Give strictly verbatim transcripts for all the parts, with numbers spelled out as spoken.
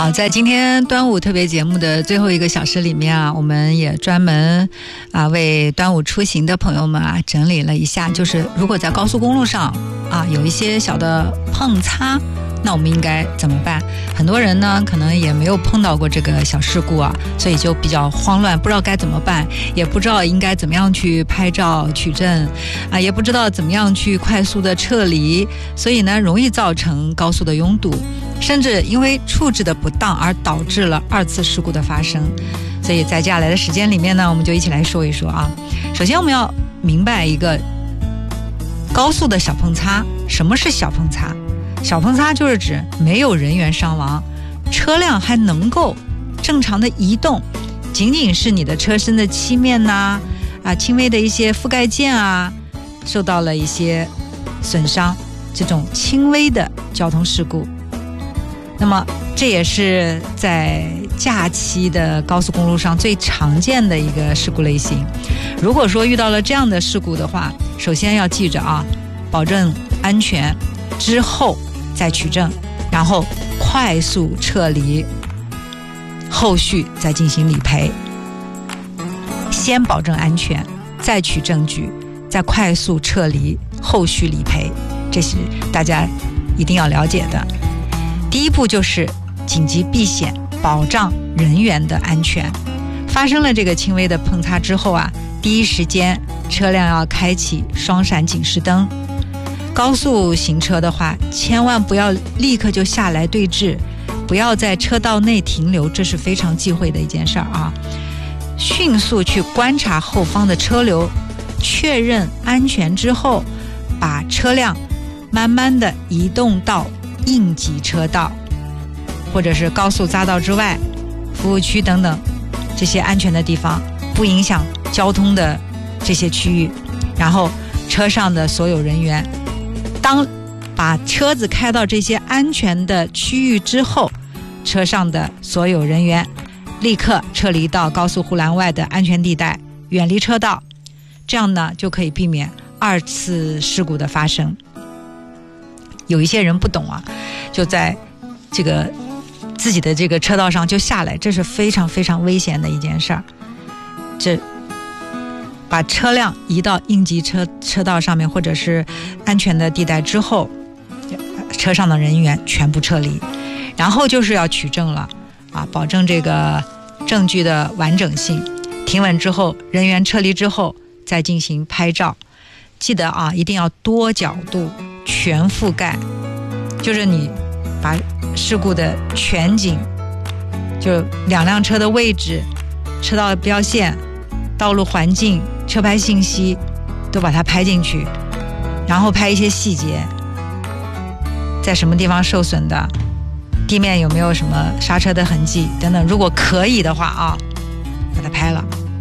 好，在今天端午特别节目的最后一个小时里面啊，我们也专门啊为端午出行的朋友们啊整理了一下，就是如果在高速公路上啊有一些小的碰擦，那我们应该怎么办？很多人呢可能也没有碰到过这个小事故啊，所以就比较慌乱，不知道该怎么办，也不知道应该怎么样去拍照取证啊，也不知道怎么样去快速的撤离，所以呢容易造成高速的拥堵，甚至因为处置的不当而导致了二次事故的发生。所以在接下来的时间里面呢，我们就一起来说一说啊。首先我们要明白一个高速的小碰擦，什么是小碰擦？小碰擦就是指没有人员伤亡，车辆还能够正常的移动，仅仅是你的车身的漆面呐、啊，啊，轻微的一些覆盖件啊，受到了一些损伤，这种轻微的交通事故。那么这也是在假期的高速公路上最常见的一个事故类型。如果说遇到了这样的事故的话，首先要记着啊，保证安全之后再取证，然后快速撤离，后续再进行理赔。先保证安全，再取证据，再快速撤离，后续理赔，这是大家一定要了解的。第一步就是紧急避险，保障人员的安全。发生了这个轻微的碰擦之后啊，第一时间车辆要开启双闪警示灯。高速行车的话，千万不要立刻就下来对峙，不要在车道内停留，这是非常忌讳的一件事儿啊。迅速去观察后方的车流，确认安全之后，把车辆慢慢的移动到应急车道，或者是高速匝道之外、服务区等等这些安全的地方，不影响交通的这些区域。然后车上的所有人员，当把车子开到这些安全的区域之后，车上的所有人员立刻撤离到高速护栏外的安全地带，远离车道，这样呢就可以避免二次事故的发生。有一些人不懂啊，就在这个自己的这个车道上就下来，这是非常非常危险的一件事儿。这把车辆移到应急车车道上面或者是安全的地带之后，车上的人员全部撤离，然后就是要取证了啊，保证这个证据的完整性。停稳之后，人员撤离之后再进行拍照。记得啊，一定要多角度全覆盖，就是你把事故的全景，就两辆车的位置、车道标线、道路环境、车牌信息都把它拍进去，然后拍一些细节，在什么地方受损的，地面有没有什么刹车的痕迹等等，如果可以的话啊，把它拍了。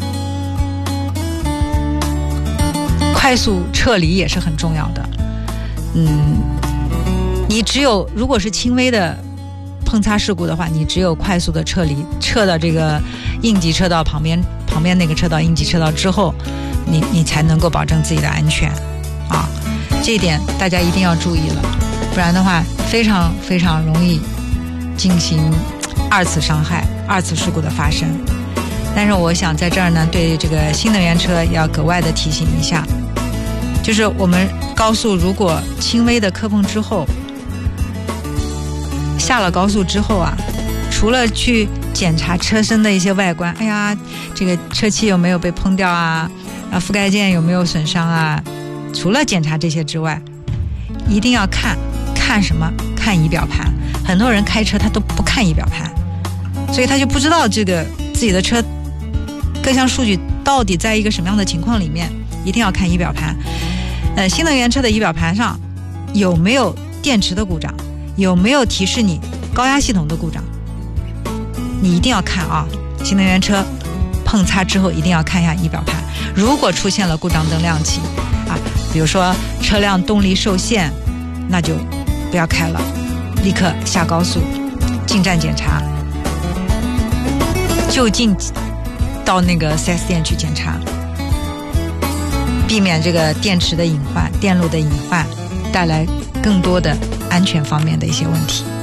快速撤离也是很重要的。嗯，你只有如果是轻微的碰擦事故的话，你只有快速的撤离，撤到这个应急车道旁边，旁边那个车道应急车道之后，你你才能够保证自己的安全啊。这一点大家一定要注意了，不然的话非常非常容易进行二次伤害、二次事故的发生。但是我想在这儿呢，对这个新能源车要格外的提醒一下，就是我们高速如果轻微的磕碰之后，下了高速之后啊，除了去检查车身的一些外观，哎呀，这个车漆有没有被碰掉啊，啊，覆盖件有没有损伤啊，除了检查这些之外，一定要看看什么？看仪表盘。很多人开车他都不看仪表盘，所以他就不知道这个自己的车各项数据到底在一个什么样的情况里面，一定要看仪表盘。呃，新能源车的仪表盘上有没有电池的故障，有没有提示你高压系统的故障，你一定要看啊。新能源车碰擦之后一定要看一下仪表盘，如果出现了故障灯亮起啊，比如说车辆动力受限，那就不要开了，立刻下高速进站检查，就近到那个 四 S 店去检查，避免这个电池的隐患、电路的隐患带来更多的安全方面的一些问题。